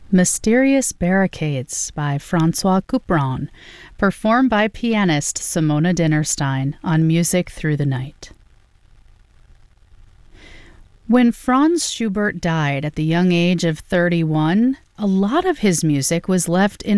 Mysterious Barricades by Francois Couperin, performed by pianist Simona Dinnerstein on Music Through the Night. When Franz Schubert died at the young age of 31, a lot of his music was left in